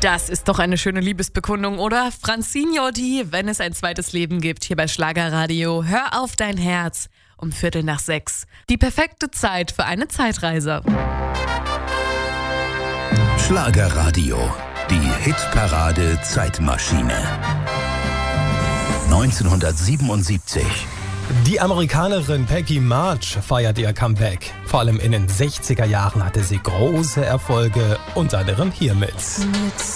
Das ist doch eine schöne Liebesbekundung, oder? Francine Jordi, wenn es ein zweites Leben gibt, hier bei Schlagerradio. Hör auf dein Herz um 5:45. Die perfekte Zeit für eine Zeitreise. Schlagerradio, die Hitparade Zeitmaschine. 1977. Die Amerikanerin Peggy March feiert ihr Comeback. Vor allem in den 60er Jahren hatte sie große Erfolge, unter anderem hiermit.